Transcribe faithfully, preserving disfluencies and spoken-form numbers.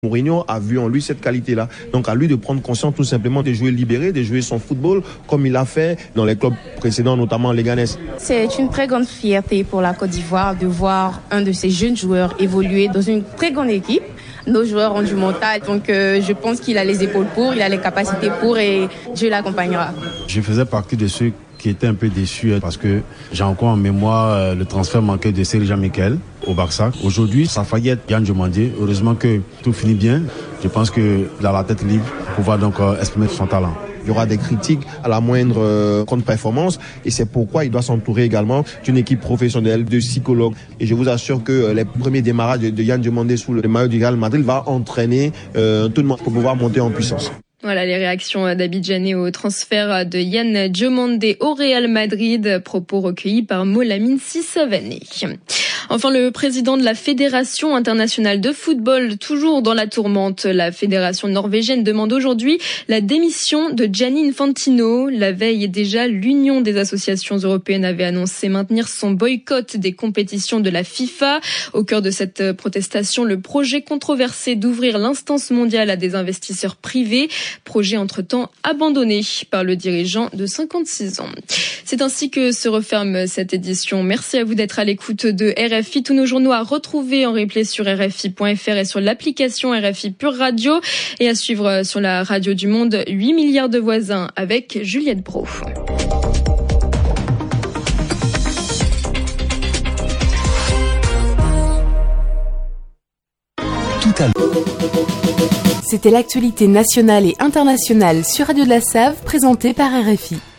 Mourinho a vu en lui cette qualité-là. Donc à lui de prendre conscience tout simplement de jouer libéré, de jouer son football comme il l'a fait dans les clubs précédents, notamment Leganés. C'est une très grande fierté pour la Côte d'Ivoire de voir un de ces jeunes joueurs évoluer dans une très grande équipe. Nos joueurs ont du mental, donc euh, je pense qu'il a les épaules pour, il a les capacités pour et Dieu l'accompagnera. Je faisais partie de ceux qui étaient un peu déçus parce que j'ai encore en mémoire le transfert manqué de Serge Michael au Barça. Aujourd'hui, ça faillit être Yann Diomandé. Heureusement que tout finit bien. Je pense qu'il a la tête libre pour pouvoir donc euh, exprimer son talent. Il y aura des critiques à la moindre euh, contre-performance et c'est pourquoi il doit s'entourer également d'une équipe professionnelle, de psychologues. Et je vous assure que euh, les premiers démarrages de, de Yann Diomandé sous le maillot du Real Madrid va entraîner euh, tout le monde pour pouvoir monter en puissance. Voilà les réactions d'Abidjanais au transfert de Yann Diomandé au Real Madrid, propos recueillis par Molamine Sissavané. Enfin, le président de la Fédération internationale de football, toujours dans la tourmente, la fédération norvégienne demande aujourd'hui la démission de Gianni Infantino. La veille déjà, l'Union des associations européennes avait annoncé maintenir son boycott des compétitions de la FIFA. Au cœur de cette protestation, le projet controversé d'ouvrir l'instance mondiale à des investisseurs privés, projet entre-temps abandonné par le dirigeant de cinquante-six ans. C'est ainsi que se referme cette édition. Merci à vous d'être à l'écoute de R F I. Tous nos journaux à retrouver en replay sur R F I point F R et sur l'application R F I Pure Radio et à suivre sur la radio du monde huit milliards de voisins avec Juliette Brault. Tout à l'heure. C'était l'actualité nationale et internationale sur Radio de la Save, présentée par R F I.